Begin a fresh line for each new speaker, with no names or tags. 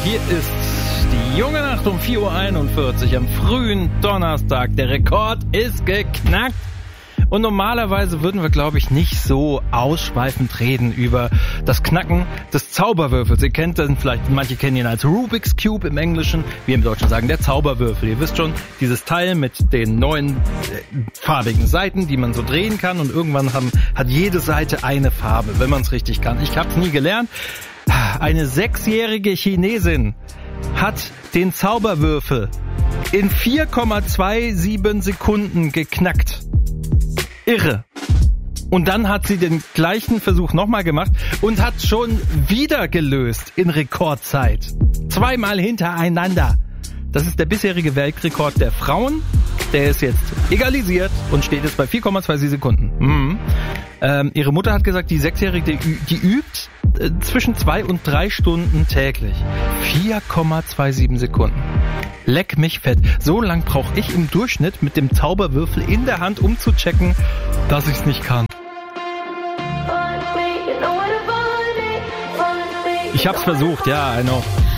Hier ist die junge Nacht um 4.41 Uhr am frühen Donnerstag. Der Rekord ist geknackt. Und normalerweise würden wir, glaube ich, nicht so ausschweifend reden über das Knacken des Zauberwürfels. Ihr kennt den vielleicht, manche kennen ihn als Rubik's Cube im Englischen. Wir im Deutschen sagen der Zauberwürfel. Ihr wisst schon, dieses Teil mit den 9 farbigen Seiten, die man so drehen kann. Und irgendwann hat jede Seite eine Farbe, wenn man es richtig kann. Ich habe es nie gelernt. Eine 6-jährige Chinesin hat den Zauberwürfel in 4,27 Sekunden geknackt. Irre. Und dann hat sie den gleichen Versuch nochmal gemacht und hat schon wieder gelöst in Rekordzeit. 2-mal hintereinander. Das ist der bisherige Weltrekord der Frauen. Der ist jetzt egalisiert und steht jetzt bei 4,27 Sekunden. Ihre Mutter hat gesagt, die 6-Jährige, die übt zwischen 2 und 3 Stunden täglich. 4,27 Sekunden. Leck mich fett. So lang brauche ich im Durchschnitt mit dem Zauberwürfel in der Hand, um zu checken, dass ich es nicht kann. Ich hab's versucht, ja, I know.